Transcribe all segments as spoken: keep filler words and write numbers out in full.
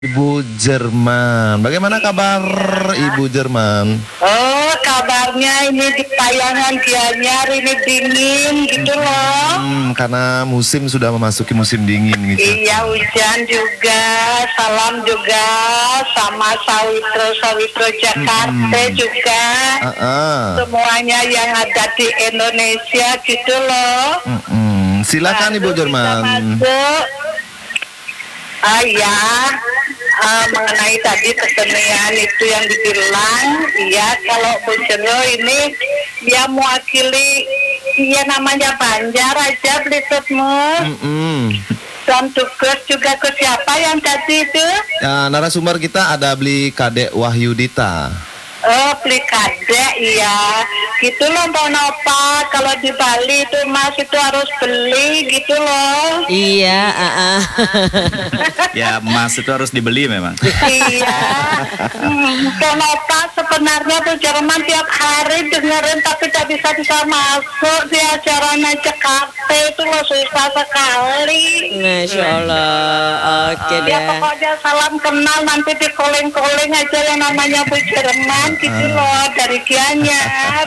Ibu Jerman. Bagaimana kabar Ibu Jerman? Oh, kabarnya ini di Payangan Gianyar ini dingin gitu loh. Hmm, karena musim sudah memasuki musim dingin gitu. Iya, hujan juga. Salam juga sama sawitro-sawitro Jakarta Hmm. juga. Uh-uh. Semuanya yang ada di Indonesia gitu loh. Mm-mm. Silakan Ibu Lalu Jerman. bisa masuk. Ah ya, uh, mengenai tadi kesenian itu yang dibilang, ya kalau Bujero ini dia mewakili, ya namanya Banjar aja Blitutmu. Mm-mm. Dan tugas juga ke siapa yang tadi itu? Ya, narasumber kita ada beli Kadek Wahyudita. Oh, beli kadek, iya. Gitu loh, Mbak Nova. Kalau di Bali itu Mas itu harus beli gitu loh. Iya, uh-uh. Ya emas itu harus dibeli memang. Iya. Hmm, Kenapa sebenarnya tuh Jerman tiap hari dengerin tapi tak bisa bisa masuk di acaranya Jakarta itu loh, susah sekali. Masya Allah. Oke Ya deh. pokoknya salam kenal nanti di calling-calling aja yang namanya Bu Jerman gitu loh dari Gianyar.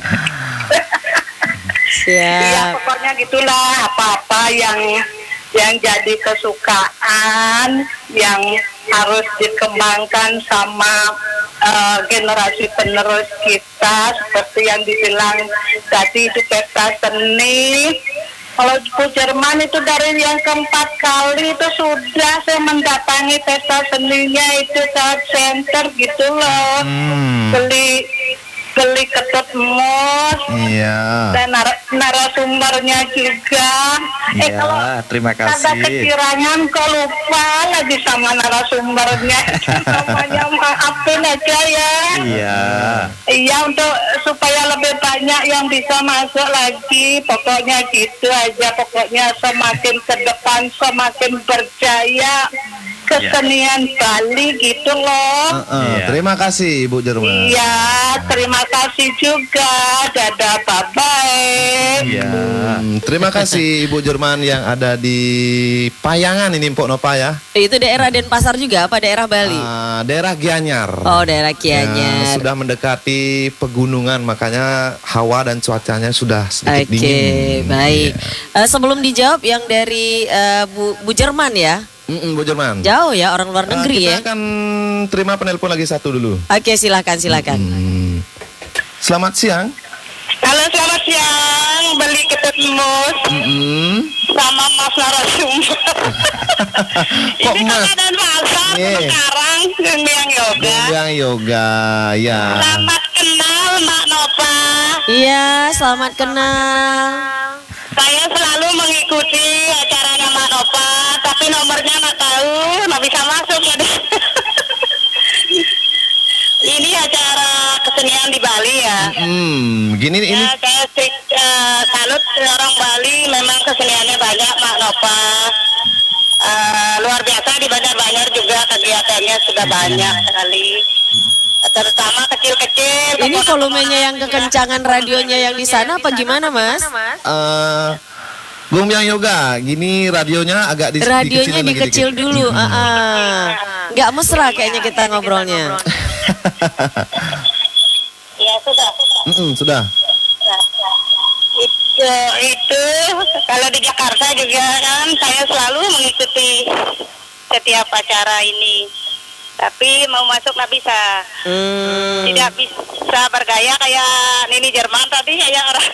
Iya Siap. pokoknya gitulah, apa-apa yang yang jadi kesukaan yang harus dikembangkan sama uh, generasi penerus kita seperti yang dibilang tadi itu pesta seni. Kalau Bu Jerman itu dari yang keempat kali itu sudah saya mendatangi pesta seninya itu saat center gitu loh. Hmm. Beli beli ketut mus Iya. dan nar- narasumbernya juga. Eh Iya, kalau terima ada kasih. kekirangan kok lupa lagi sama narasumbernya. Namanya maafin aja ya. Iya. Iya untuk supaya lebih banyak yang bisa masuk lagi. Pokoknya gitu aja. Pokoknya semakin ke depan semakin berjaya kesenian Bali gitu loh. Uh-uh. Iya. Terima kasih Ibu Jerman. Iya, terima kasih juga. Dadah, bye-bye. Iya. Hmm, terima kasih Ibu Jerman yang ada di Payangan ini Mpok Nova ya. Itu daerah Denpasar juga apa daerah Bali? Ah, daerah Gianyar. Oh, daerah Ya, Gianyar. sudah mendekati pegunungan, makanya hawa dan cuacanya sudah sedikit Oke, dingin. baik. Ya. Eh, sebelum dijawab yang dari eh, Bu, Bu Jerman ya. Mm-mm, Bu Jerman. Jauh ya orang luar Ah, negeri kita ya. akan terima penelpon lagi satu dulu. Oke, silakan silakan. Hmm. Selamat siang. Halo, selamat siang. Beli ketut mus Mm-mm. sama Mas narasumber. Kok Ini Mas? kakak dan pasar Iya. sekarang yang yoga. Yang yoga, ya. Selamat kenal Mbak Nova. Iya, selamat kenal. Saya selalu mengikuti acaranya Mbak Nova, tapi nomornya nggak tahu, nggak bisa masuk tadi. Ini acara kesenian di Bali ya. Hmm, gini ini. Ya, saya sih eh, salut orang Bali, memang keseniannya banyak Mbak Nova. Eh, luar biasa di Banjar-Banjar juga kegiatannya sudah banyak sekali. Terutama kecil-kecil. Ini volumenya yang kekencangan radionya yang di sana apa gimana, Mas? eh Gombyang Yoga, gini radionya agak di, Radionya dikecilin lagi dikecil dikit. dulu. Ah, ah. Nggak mesra kayaknya kita ngobrolnya. Ya sudah. Mm-mm, sudah. Nah, itu itu kalau di Jakarta juga kan saya selalu mengikuti setiap acara ini, tapi mau masuk nggak bisa. Hmm. Tidak bisa bergaya kayak Nini Jerman tadi, kayak orang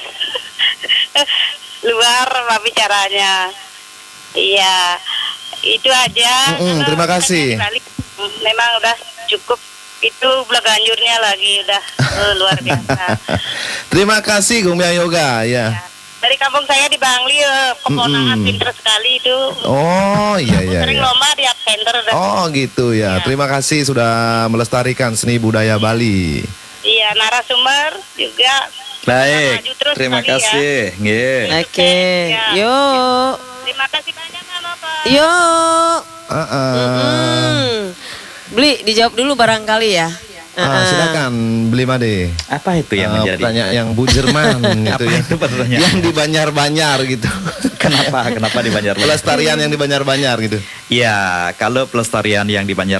luar mbak bicaranya. Iya, itu aja. Mm-mm, Kalau terima kasih. kali, memang udah cukup, itu belaganjurnya lagi udah eh, luar biasa. Terima kasih Gombyang Yoga, ya. Dari kampung saya di Bangli, eh, peponakan Mm-mm. pinter sekali itu. Oh, iya iya Sering iya. lomba di center. Oh, gitu ya. Iya. Terima kasih sudah melestarikan seni budaya Bali. Iya, narasumber juga. Baik. Maju terus Terima kali ya. kasih. Nggih. Oke, Ya. yuk, Terima kasih banyak Kak Nova. yuk. Uh-uh. Hmm. Beli dijawab dulu barangkali ya. Ah, Ah, silakan beli Made. Apa itu yang Eh, menjadi? pertanyaan yang Bu Jerman Apa gitu ya. itu pertanyaan? Yang di Banjar-Banjar gitu. Kan Kenapa? Kenapa di Banjar? Pelestarian yang di Banjar-Banjar gitu. Ya, kalau pelestarian yang di Banjar